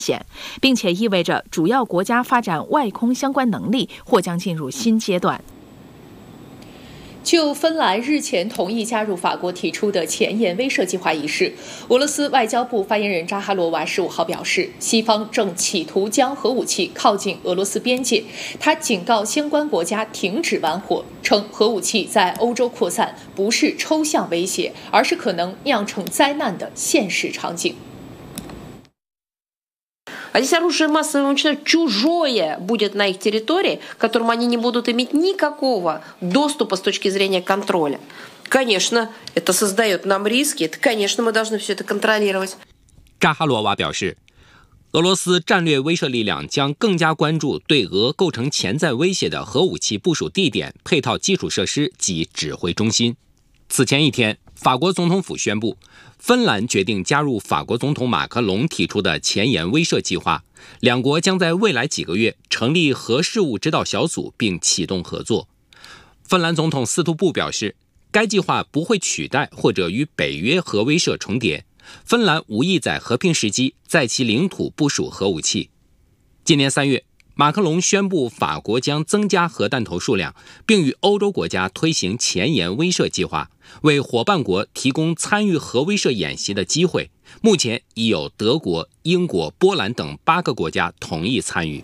并且意味着主要国家发展外空相关能力或将进入新阶段。 就芬兰日前同意加入法国提出的前沿威慑计划一事，俄罗斯外交部发言人扎哈罗娃15号表示，西方正企图将核武器靠近俄罗斯边界。他警告相关国家停止玩火，称核武器在欧洲扩散不是抽象威胁，而是可能酿成灾难的现实场景。 А здесь оружие массового уничтожения чужое будет на их территории, к которому они не будут иметь никакого доступа с точки зрения контроля. Конечно, это создает нам риски, это, конечно, мы должны все это контролировать. 扎哈罗娃表示，俄罗斯战略威慑力量将更加关注对俄构成潜在威胁的核武器部署地点、配套基础设施及指挥中心。此前一天，法国总统府宣布，芬兰决定加入法国总统马克龙提出的前沿威慑计划，两国将在未来几个月成立核事务指导小组并启动合作。芬兰总统斯图布表示，该计划不会取代或者与北约核威慑重叠，芬兰无意在和平时机在其领土部署核武器。今年3月，马克龙宣布法国将增加核弹头数量，并与欧洲国家推行前沿威慑计划，为伙伴国提供参与核威慑演习的机会。目前已有德国、英国、波兰等8个国家同意参与。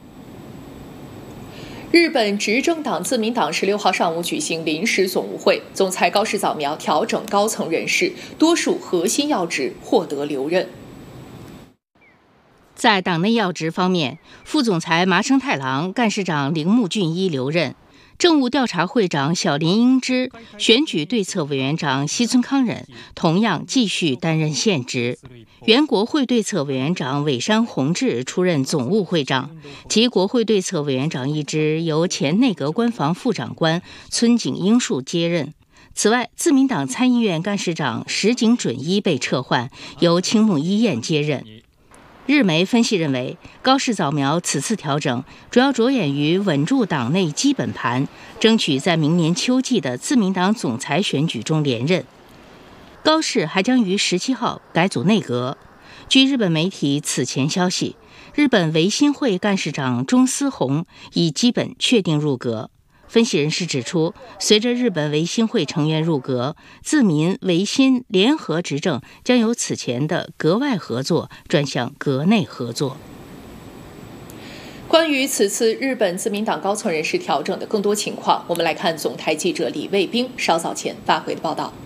日本执政党自民党16号上午举行临时总务会，总裁高市早苗调整高层人事，多数核心要职获得留任。 在党内要职方面，副总裁麻生太郎、干事长铃木俊一留任，政务调查会长小林英之、选举对策委员长西村康稔同样继续担任现职。原国会对策委员长尾山弘志出任总务会长，及国会对策委员长一职由前内阁官房副长官村井英树接任。此外，自民党参议院干事长石井准一被撤换，由青木一彦接任。日媒分析认为，高市早苗此次调整主要着眼于稳住党内基本盘，争取在明年秋季的自民党总裁选举中连任。高市还将于17号改组内阁。据日本媒体此前消息，日本维新会干事长中司宏已基本确定入阁。分析人士指出，随着日本维新会成员入阁，自民维新联合执政将由此前的阁外合作转向阁内合作。 关于此次日本自民党高层人事调整的更多情况，我们来看总台记者李卫兵稍早前发回的报道。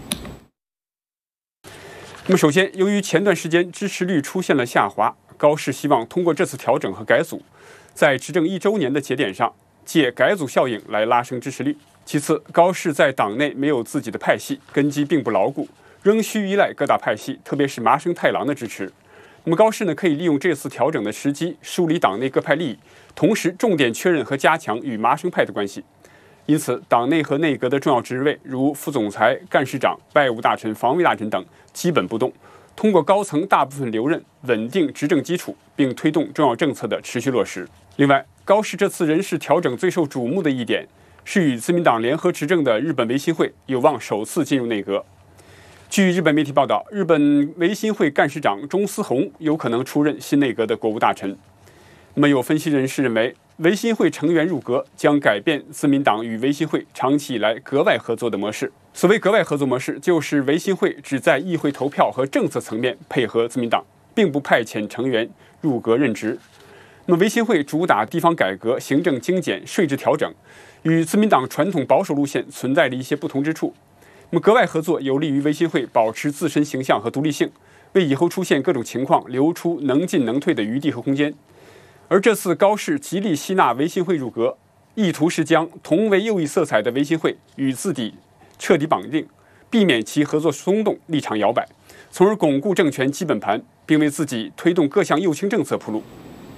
那么首先，由于前段时间支持率出现了下滑，高市希望通过这次调整和改组，在执政1周年的节点上，借改组效应来拉升支持率。其次，高市在党内没有自己的派系，根基并不牢固，仍需依赖各大派系，特别是麻生太郎的支持。那么高市呢，可以利用这次调整的时机，梳理党内各派利益，同时重点确认和加强与麻生派的关系。因此，党内和内阁的重要职位，如副总裁、干事长、外务大臣、防卫大臣等，基本不动。通过高层大部分留任，稳定执政基础，并推动重要政策的持续落实。另外，高市这次人事调整最受瞩目的一点，是与自民党联合执政的日本维新会有望首次进入内阁。据日本媒体报道，日本维新会干事长中司宏有可能出任新内阁的国务大臣。那么有分析人士认为，维新会成员入阁将改变自民党与维新会长期以来阁外合作的模式。所谓阁外合作模式，就是维新会只在议会投票和政策层面配合自民党，并不派遣成员入阁任职。那么维新会主打地方改革、行政精简、税制调整，与自民党传统保守路线存在着一些不同之处。那么阁外合作有利于维新会保持自身形象和独立性，为以后出现各种情况留出能进能退的余地和空间。而这次高市极力吸纳维新会入阁，意图是将同为右翼色彩的维新会与自己彻底绑定，避免其合作松动、立场摇摆，从而巩固政权基本盘，并为自己推动各项右倾政策铺路。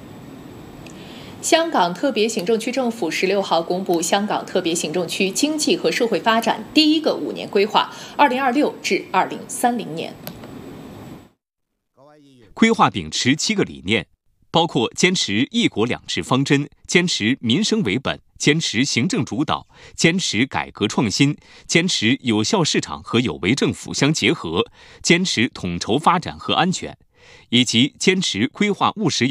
香港特别行政区政府16号公布香港特别行政区经济和社会发展第一个5年规划，2026至2030年。 规划秉持7个理念，包括坚持一国两制方针，坚持民生为本，坚持行政主导，坚持改革创新，坚持有效市场和有为政府相结合，坚持统筹发展和安全， 以及坚持规划务实